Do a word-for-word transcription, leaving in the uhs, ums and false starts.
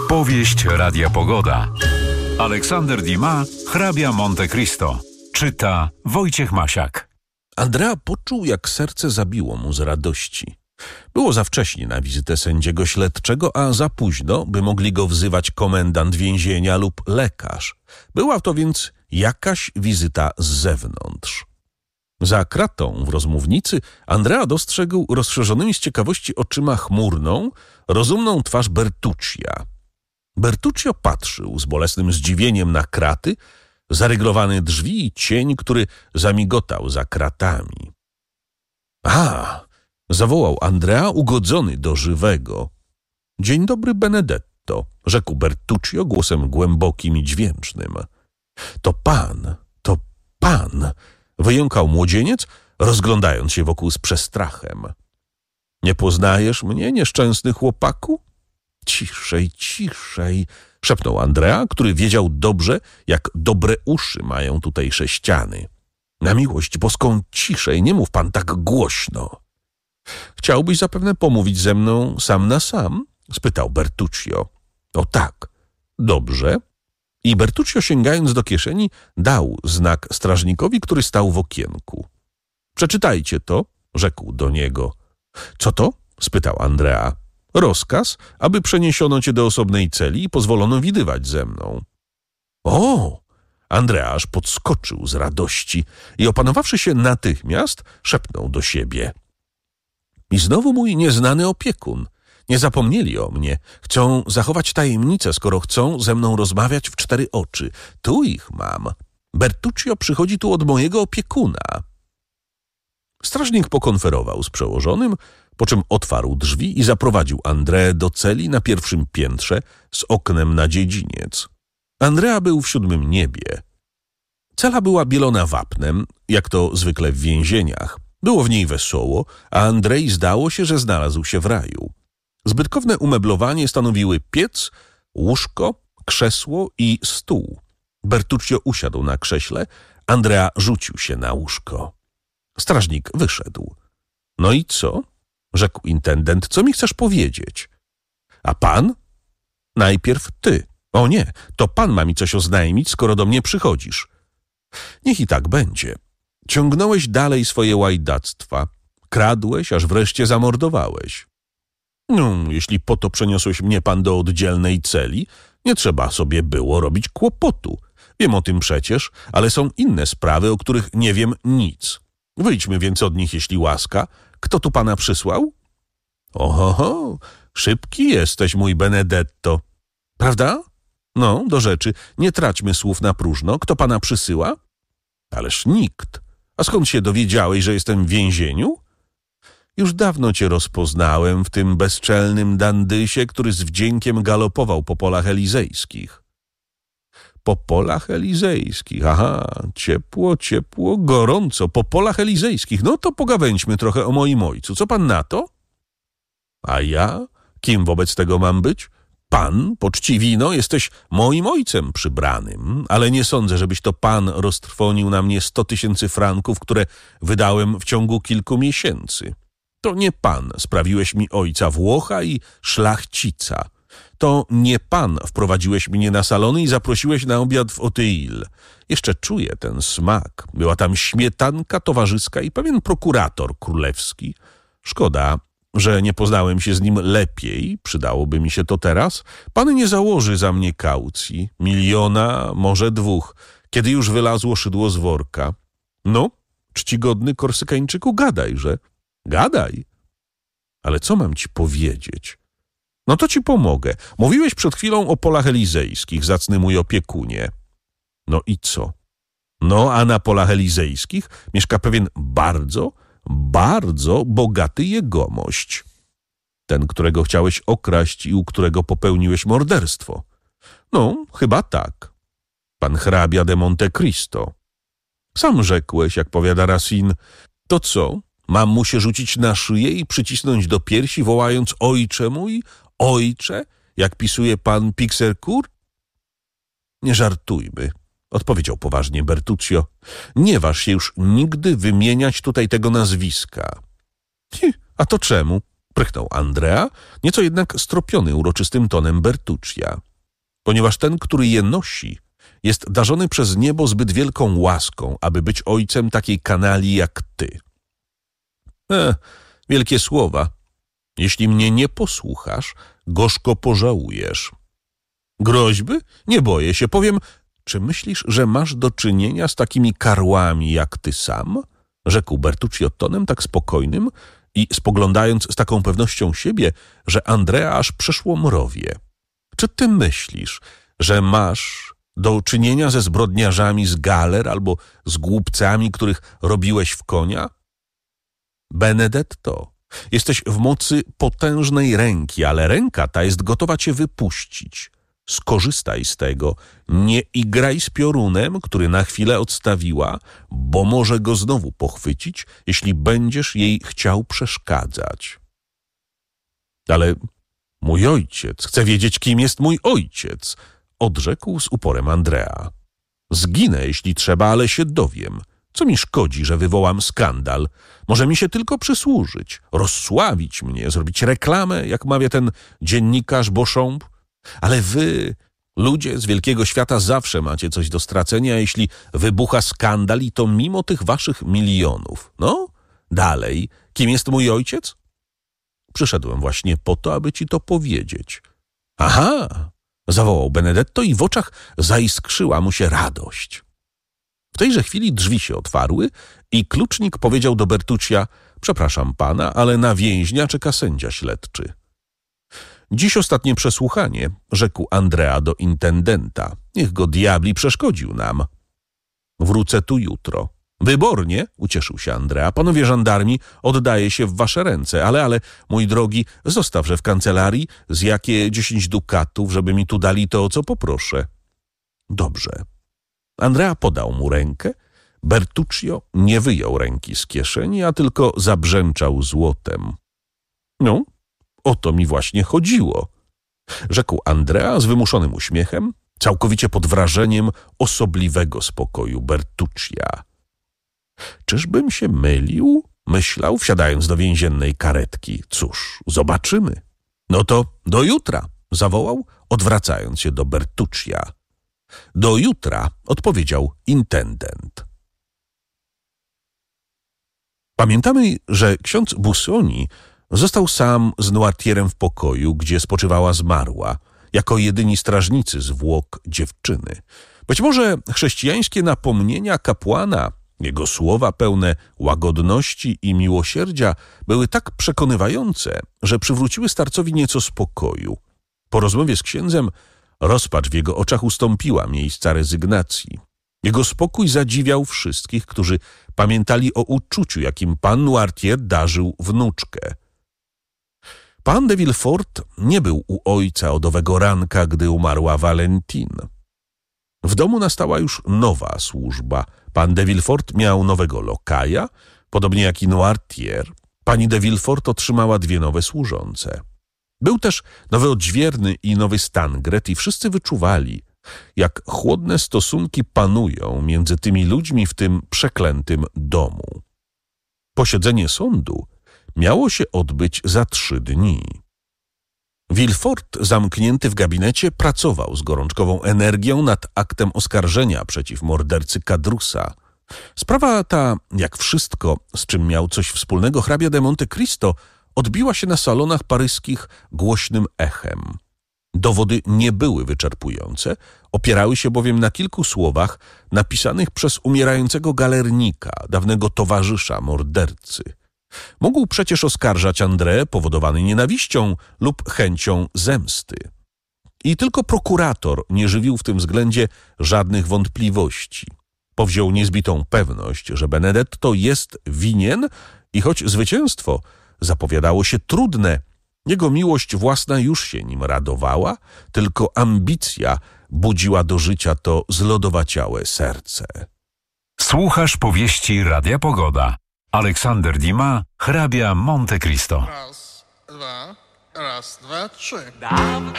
Powieść Radia Pogoda. Aleksander Dumas, hrabia Monte Cristo. Czyta Wojciech Masiak. Andrea poczuł, jak serce zabiło mu z radości. Było za wcześnie na wizytę sędziego śledczego, a za późno, by mogli go wzywać komendant więzienia lub lekarz. Była to więc jakaś wizyta z zewnątrz. Za kratą w rozmównicy Andrea dostrzegł rozszerzonymi z ciekawości oczyma chmurną, rozumną twarz Bertuccia. Bertuccio patrzył z bolesnym zdziwieniem na kraty, zaryglowane drzwi i cień, który zamigotał za kratami. A! Zawołał Andrea, ugodzony do żywego. Dzień dobry, Benedetto, rzekł Bertuccio głosem głębokim i dźwięcznym. To pan, to pan, wyjąkał młodzieniec, rozglądając się wokół z przestrachem. Nie poznajesz mnie, nieszczęsny chłopaku? Ciszej, ciszej, szepnął Andrea, który wiedział dobrze, jak dobre uszy mają tutejsze ściany. Na miłość boską, ciszej, nie mów pan tak głośno. Chciałbyś zapewne pomówić ze mną sam na sam? Spytał Bertuccio. O tak, dobrze. I Bertuccio, sięgając do kieszeni, dał znak strażnikowi, który stał w okienku. Przeczytajcie to, rzekł do niego. Co to? Spytał Andrea. Rozkaz, aby przeniesiono cię do osobnej celi i pozwolono widywać ze mną. O! Andrea aż podskoczył z radości i opanowawszy się natychmiast, szepnął do siebie. I znowu mój nieznany opiekun. Nie zapomnieli o mnie. Chcą zachować tajemnicę, skoro chcą ze mną rozmawiać w cztery oczy. Tu ich mam. Bertuccio przychodzi tu od mojego opiekuna. Strażnik pokonferował z przełożonym, po czym otwarł drzwi i zaprowadził Andreę do celi na pierwszym piętrze z oknem na dziedziniec. Andrea był w siódmym niebie. Cela była bielona wapnem, jak to zwykle w więzieniach. Było w niej wesoło, a Andrei zdało się, że znalazł się w raju. Zbytkowne umeblowanie stanowiły piec, łóżko, krzesło i stół. Bertuccio usiadł na krześle, Andrea rzucił się na łóżko. Strażnik wyszedł. No i co? Rzekł intendent. Co mi chcesz powiedzieć? A pan? Najpierw ty. O nie, to pan ma mi coś oznajmić, skoro do mnie przychodzisz. Niech i tak będzie. Ciągnąłeś dalej swoje łajdactwa. Kradłeś, aż wreszcie zamordowałeś. No, jeśli po to przeniosłeś mnie pan do oddzielnej celi, nie trzeba sobie było robić kłopotu. Wiem o tym przecież, ale są inne sprawy, o których nie wiem nic. Wyjdźmy więc od nich, jeśli łaska. Kto tu pana przysłał? Oho, szybki jesteś, mój Benedetto. Prawda? No, do rzeczy. Nie traćmy słów na próżno. Kto pana przysyła? Ależ nikt. A skąd się dowiedziałeś, że jestem w więzieniu? Już dawno cię rozpoznałem w tym bezczelnym dandysie, który z wdziękiem galopował po polach elizejskich. Po polach elizejskich, aha, ciepło, ciepło, gorąco, po polach elizejskich. No to pogawędźmy trochę o moim ojcu. Co pan na to? A ja? Kim wobec tego mam być? Pan, poczciwino, jesteś moim ojcem przybranym, ale nie sądzę, żebyś to pan roztrwonił na mnie sto tysięcy franków, które wydałem w ciągu kilku miesięcy. To nie pan sprawiłeś mi ojca Włocha i szlachcica. To nie pan wprowadziłeś mnie na salony i zaprosiłeś na obiad w Otyil. Jeszcze czuję ten smak. Była tam śmietanka towarzyska i pewien prokurator królewski. Szkoda, że nie poznałem się z nim lepiej. Przydałoby mi się to teraz. Pan nie założy za mnie kaucji. Miliona, może dwóch. Kiedy już wylazło szydło z worka. No, czcigodny Korsykańczyku, gadajże. Gadaj. Ale co mam ci powiedzieć? No to ci pomogę. Mówiłeś przed chwilą o polach elizejskich, zacny mój opiekunie. No i co? No, a na polach elizejskich mieszka pewien bardzo, bardzo bogaty jegomość. Ten, którego chciałeś okraść i u którego popełniłeś morderstwo. No, chyba tak. Pan hrabia de Monte Cristo. Sam rzekłeś, jak powiada Racine. To co? Mam mu się rzucić na szyję i przycisnąć do piersi, wołając ojcze mój, ojcze, jak pisuje pan Pixercourt? Nie żartujmy, odpowiedział poważnie Bertuccio. Nie waż się już nigdy wymieniać tutaj tego nazwiska. A to czemu? Prychnął Andrea, nieco jednak stropiony uroczystym tonem Bertuccia. Ponieważ ten, który je nosi, jest darzony przez niebo zbyt wielką łaską, aby być ojcem takiej kanalii jak ty. E, wielkie słowa. Jeśli mnie nie posłuchasz, gorzko pożałujesz. Groźby? Nie boję się. Powiem, czy myślisz, że masz do czynienia z takimi karłami jak ty sam? Rzekł Bertuccio tonem tak spokojnym i spoglądając z taką pewnością siebie, że Andrea aż przeszło mrowie. Czy ty myślisz, że masz do czynienia ze zbrodniarzami z galer albo z głupcami, których robiłeś w konia? Benedetto, jesteś w mocy potężnej ręki, ale ręka ta jest gotowa cię wypuścić. Skorzystaj z tego, nie igraj z piorunem, który na chwilę odstawiła, bo może go znowu pochwycić, jeśli będziesz jej chciał przeszkadzać. Ale mój ojciec, chcę wiedzieć, kim jest mój ojciec, odrzekł z uporem Andrea. Zginę, jeśli trzeba, ale się dowiem. Co mi szkodzi, że wywołam skandal? Może mi się tylko przysłużyć, rozsławić mnie, zrobić reklamę, jak mawia ten dziennikarz Beauchamp. Ale wy, ludzie z wielkiego świata, zawsze macie coś do stracenia, jeśli wybucha skandal i to mimo tych waszych milionów. No, dalej, kim jest mój ojciec? Przyszedłem właśnie po to, aby ci to powiedzieć. Aha, zawołał Benedetto i w oczach zaiskrzyła mu się radość. W tejże chwili drzwi się otwarły i klucznik powiedział do Bertuccia: przepraszam pana, ale na więźnia czeka sędzia śledczy. Dziś ostatnie przesłuchanie, rzekł Andrea do intendenta. Niech go diabli przeszkodził nam. Wrócę tu jutro. Wybornie, ucieszył się Andrea. Panowie żandarmi, oddaję się w wasze ręce, ale, ale, mój drogi, zostawże w kancelarii z jakie dziesięć dukatów, żeby mi tu dali to, o co poproszę. Dobrze. Andrea podał mu rękę. Bertuccio nie wyjął ręki z kieszeni, a tylko zabrzęczał złotem. No, o to mi właśnie chodziło, rzekł Andrea z wymuszonym uśmiechem, całkowicie pod wrażeniem osobliwego spokoju Bertuccia. Czyżbym się mylił? Myślał, wsiadając do więziennej karetki. Cóż, zobaczymy. No to do jutra, zawołał, odwracając się do Bertuccia. Do jutra, odpowiedział intendent. Pamiętamy, że ksiądz Busoni został sam z Noirtierem w pokoju, gdzie spoczywała zmarła, jako jedyni strażnicy zwłok dziewczyny. Być może chrześcijańskie napomnienia kapłana, jego słowa pełne łagodności i miłosierdzia były tak przekonywające, że przywróciły starcowi nieco spokoju. Po rozmowie z księdzem rozpacz w jego oczach ustąpiła miejsca rezygnacji. Jego spokój zadziwiał wszystkich, którzy pamiętali o uczuciu, jakim pan Noirtier darzył wnuczkę. Pan de Villefort nie był u ojca od owego ranka, gdy umarła Valentine. W domu nastała już nowa służba. Pan de Villefort miał nowego lokaja, podobnie jak i Noirtier. Pani de Villefort otrzymała dwie nowe służące. Był też nowy odźwierny i nowy Stangret i wszyscy wyczuwali, jak chłodne stosunki panują między tymi ludźmi w tym przeklętym domu. Posiedzenie sądu miało się odbyć za trzy dni. Villefort, zamknięty w gabinecie, pracował z gorączkową energią nad aktem oskarżenia przeciw mordercy Cadrusa. Sprawa ta, jak wszystko, z czym miał coś wspólnego hrabia de Monte Cristo, odbiła się na salonach paryskich głośnym echem. Dowody nie były wyczerpujące, opierały się bowiem na kilku słowach napisanych przez umierającego galernika, dawnego towarzysza mordercy. Mógł przecież oskarżać André powodowany nienawiścią lub chęcią zemsty. I tylko prokurator nie żywił w tym względzie żadnych wątpliwości. Powziął niezbitą pewność, że Benedetto jest winien i choć zwycięstwo zapowiadało się trudne, jego miłość własna już się nim radowała, tylko ambicja budziła do życia to zlodowaciałe serce. Słuchasz powieści Radia Pogoda. Aleksander Dumas, hrabia Monte Cristo. Raz, dwa, raz, dwa, trzy.